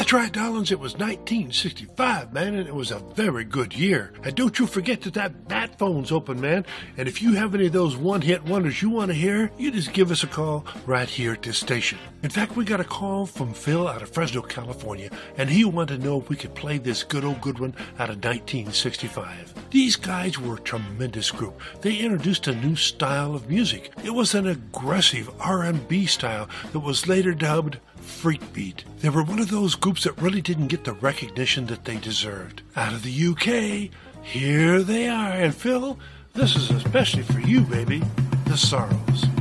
That's right, darlings, it was 1965, man, and it was a very good year. And don't you forget that bat phone's open, man. And if you have any of those one-hit wonders you want to hear, you just give us a call right here at this station. In fact, we got a call from Phil out of Fresno, California, and he wanted to know if we could play this good old good one out of 1965. These guys were a tremendous group. They introduced a new style of music. It was an aggressive R&B style that was later dubbed Freak Beat. They were one of those groups that really didn't get the recognition that they deserved. Out of the UK, here they are. And Phil, this is especially for you, baby, The Sorrows.